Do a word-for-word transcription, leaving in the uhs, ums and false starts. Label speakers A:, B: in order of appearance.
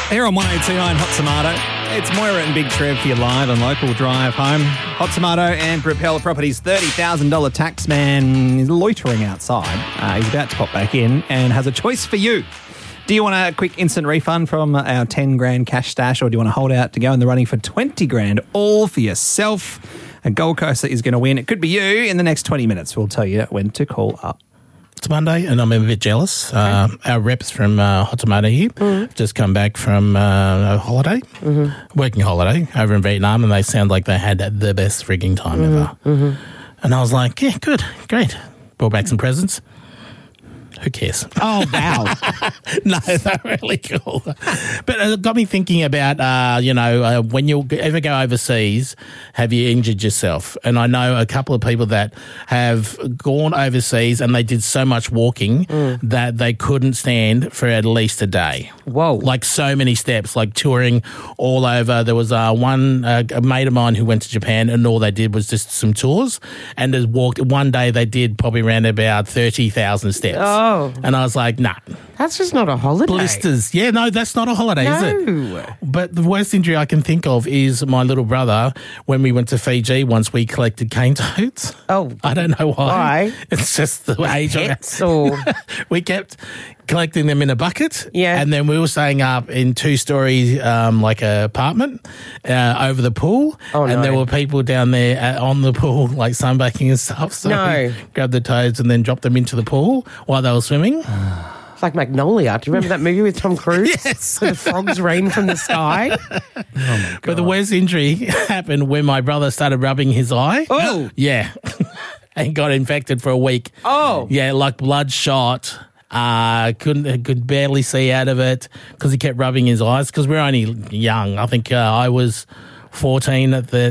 A: Here on one oh two point nine Hot Tomato, it's Moira and Big Trev for your live and local drive home. Hot Tomato and Propeller Properties thirty thousand dollars tax man is loitering outside. Uh, he's about to pop back in and has a choice for you. Do you want a quick instant refund from our ten grand cash stash, or do you want to hold out to go in the running for twenty grand all for yourself? A Gold Coaster is going to win. It could be you in the next twenty minutes. We'll tell you when to call up.
B: It's Monday and I'm a bit jealous. Uh, our reps from uh, Hot Tomato here mm-hmm. just come back from uh, a holiday, mm-hmm. working holiday over in Vietnam, and they sound like they had the best frigging time mm-hmm. ever. Mm-hmm. And I was like, yeah, good, great. Brought back some presents. Who cares?
A: Oh, wow.
B: No, they're really cool. But it got me thinking about, uh, you know, uh, when you ever go overseas, have you injured yourself? And I know a couple of people that have gone overseas and they did so much walking mm. that they couldn't stand for at least a day.
C: Whoa.
B: Like so many steps, like touring all over. There was uh, one, uh, a mate of mine who went to Japan and all they did was just some tours and just walked. One day they did probably around about thirty thousand steps.
C: Oh.
B: And I was like, nah.
C: That's just not a holiday.
B: Blisters. Yeah, no, that's not a holiday,
C: no.
B: is it? But the worst injury I can think of is my little brother, when we went to Fiji once, we collected cane toads.
C: Oh.
B: I don't know why.
C: Why?
B: It's just the age of it.
C: Or...
B: We kept collecting them in a bucket.
C: Yeah.
B: And then we were staying up in two-story, um, like a apartment uh, over the pool.
C: Oh,
B: and
C: no.
B: there were people down there at, on the pool, like sunbaking and stuff. So
C: no.
B: we grabbed the toads and then dropped them into the pool while they were swimming.
C: It's like Magnolia. Do you remember that movie with Tom Cruise?
B: Yes.
C: Where the frogs rain from the sky?
A: Oh, my God.
B: But the worst injury happened when my brother started rubbing his eye.
C: Oh.
B: Yeah. And got infected for a week.
C: Oh.
B: Yeah, like bloodshot. Uh, couldn't could barely see out of it because he kept rubbing his eyes because we're only young. I think uh, I was fourteen at the